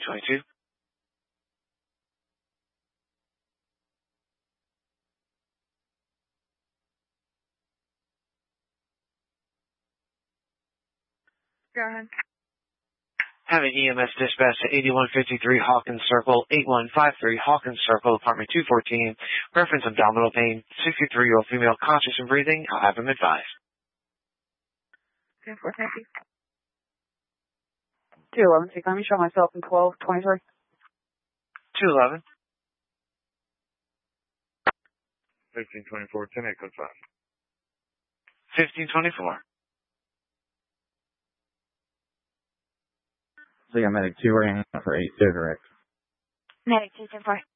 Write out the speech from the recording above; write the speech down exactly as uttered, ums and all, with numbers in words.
twenty-two. Go ahead. Have an E M S dispatch to eighty-one fifty-three Hawkins Circle, eighty-one fifty-three Hawkins Circle, apartment two fourteen. Reference abdominal pain, sixty-three-year-old female conscious and breathing. I'll have him advised. ten four, thank you. two eleven, take let me show myself in twelve twenty-three. two eleven. fifteen twenty-four, ten eight code five. fifteen twenty-four. So you got medic two ring for eight cigarettes. Medic two ten four.